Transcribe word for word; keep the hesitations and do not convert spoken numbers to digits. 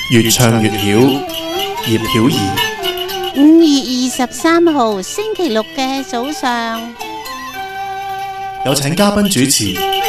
越唱越曉，葉曉儀。 五月二十三號星期六嘅早上， 有請嘉賓主持